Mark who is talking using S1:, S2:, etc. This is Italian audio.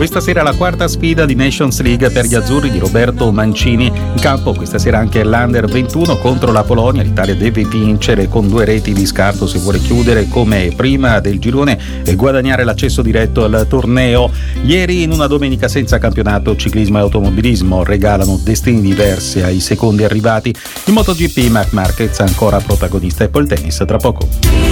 S1: Questa sera la quarta sfida di Nations League per gli azzurri di Roberto Mancini. In campo questa sera anche l'Under 21 contro la Polonia. L'Italia deve vincere con 2 reti di scarto se vuole chiudere come prima del girone e guadagnare l'accesso diretto al torneo. Ieri, in una domenica senza campionato, ciclismo e automobilismo regalano destini diversi ai secondi arrivati. In MotoGP Marc Marquez ancora protagonista, e poi il tennis tra poco.